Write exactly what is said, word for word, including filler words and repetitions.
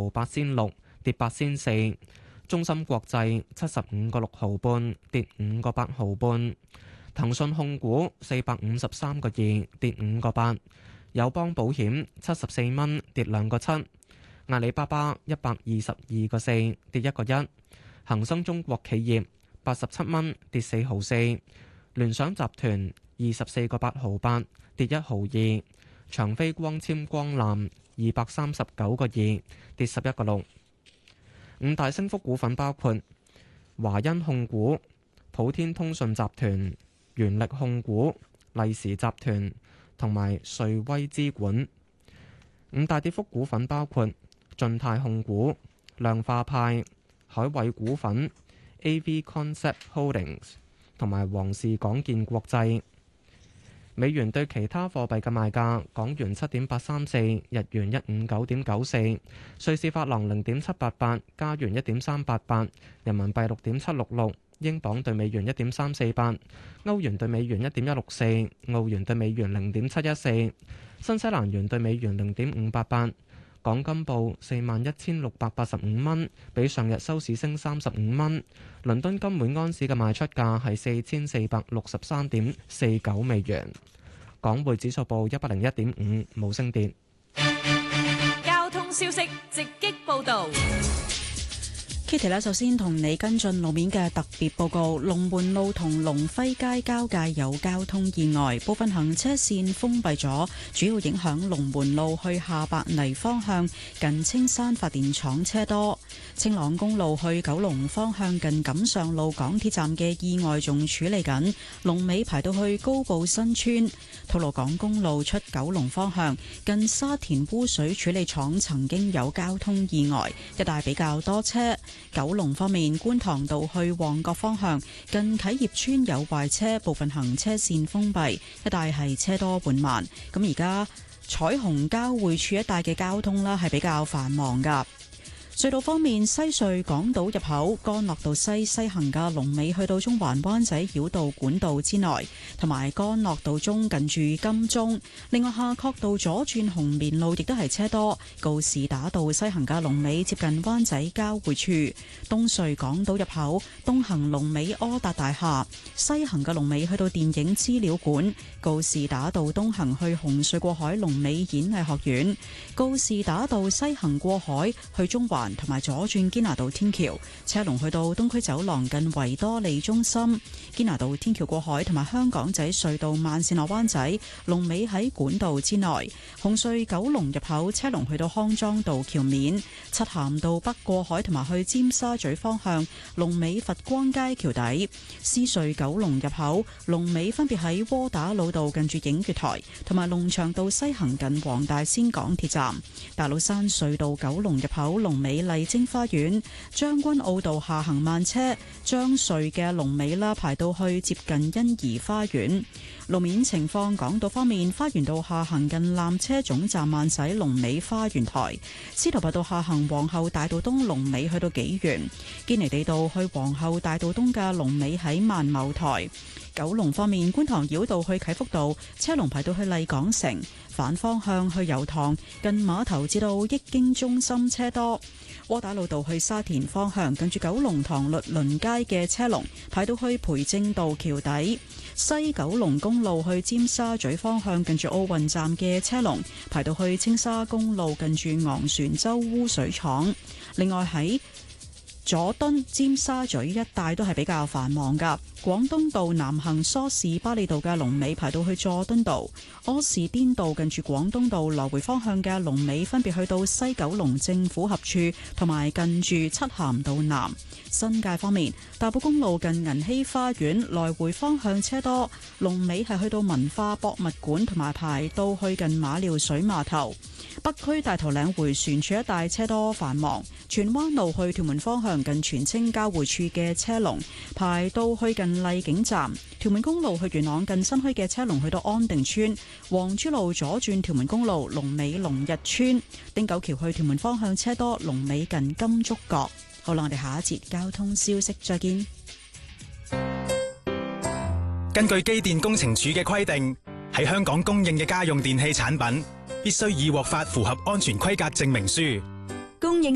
毫八仙六，跌八仙四。中芯國際七十五個六毫半，跌五個八毫半。騰訊控股四百五十三個二，跌五個八。友邦保險七十四蚊，跌兩個七。阿里巴巴一百二十二個四，跌一個一。恒生中國企業八十七蚊，跌四毫四。聯想集團二十四個八毫八，跌一毫二。長飛光纖光纜二百三十九個二，跌十一個六。五大升幅股份包括華欣控股、普天通訊集團、原力控股、利時集團同埋瑞威資管。五大跌幅股份包括晉泰控股、量化派、海偉股份、A V Concept Holdings 同埋皇氏港建國際。美元對其他貨幣嘅賣價：港元七點八三四，日元一五九點九四，瑞士法郎零點七八八，加元一點三八八，人民幣六點七六六，英鎊對美元一點三四八，歐元對美元一點一六四，澳元對美元零點七一四，新西蘭元對美元零點五八八。港金報四萬一千六百八十五蚊，比上日收市升三十五蚊。倫敦金每安士嘅賣出價係四千四百六十三點四九美元。港匯指數報一百零一點五，冇升跌。 交通消息直擊報導。 Kitty 咧，首先同你跟進路面嘅特別報告。龍門路同龍輝街交界有交通意外，部分行車線封閉咗，主要影響龍門路去下白泥方向近青山發電廠車多。青朗公路去九龍方向近錦上路港鐵站嘅意外仲處理緊，龍尾排到去高埔新村。吐露港公路出九龍方向近沙田污水處理廠曾經有交通意外，一帶比較多車。九龍方面，觀塘道去旺角方向近啟業村有壞車，部分行車線封閉，一帶係車多緩慢。咁而家彩虹交匯處一帶嘅交通啦係比較繁忙噶。隧道方面，西隧港島入口干諾道西西行嘅龍尾去到中環灣仔繞道管道之內，同埋干諾道中近住金鐘。另外，夏慤道左轉紅棉路亦都係車多，告士打道西行嘅龍尾接近灣仔交匯處。東隧港島入口東行龍尾柯達大廈，西行嘅龍尾去到電影資料館。告士打道東行去紅隧過海龍尾演藝學院。告士打道西行過海去中環同埋左轉堅拿道天橋，車龍去到東區走廊近維多利中心。堅拿道天橋過海同埋香港仔隧道慢線落灣仔，龍尾喺管道之內。紅隧九龍入口車龍去到康莊道橋面。漆咸道北過海同埋去尖沙咀方向，龍尾佛光街橋底。獅隧九龍入口龍尾分別喺窩打老道近住映月台，同埋龍翔道西行近黃大仙港鐵站。大老山隧道九龍入口龍尾麗晶花園。將軍澳道下行慢車，將隧嘅龍尾啦排到去接近欣怡花園。路面情況，港島方面，花園道下行近纜車總站慢駛，龍尾花園台。司徒拔道下行皇后大道東龍尾去到紀元。堅尼地道去皇后大道東嘅龍尾喺萬茂台。九龍方面，觀塘繞道去啟福道車龍排到去麗港城，反方向去油塘近碼頭至到益京中心車多。窩打老道去沙田方向近住九龍塘律倫街嘅車龍排到去培正道橋底。西九龍公路去尖沙咀方向近住奧運站嘅車龍排到去青沙公路近住昂船洲污水廠。另外喺佐敦、尖沙咀一帶都係比較繁忙噶。廣東道南行梳士巴利道嘅龍尾排到去佐敦道。柯士甸道近住廣東道來回方向嘅龍尾分別去到西九龍政府合署同埋近住漆咸道南。新界方面，大埔公路近銀禧花園來回方向車多，龍尾係去到文化博物館同埋排到去近馬料水碼頭。北區大頭嶺回旋處一帶車多繁忙，荃灣路去屯門方向近荃青交匯處嘅車龍排到去近麗景站。屯門公路去元朗近新墟嘅車龍去到安定村。黃珠路左轉屯門公路龍尾龍日村。汀九橋去屯門方向車多，龍尾近金竹角。好啦，我哋下一節交通消息再見。 根據機電工程署嘅規定，喺香港供應嘅家用電器產品必須已獲發符合安全規格證明書。 供應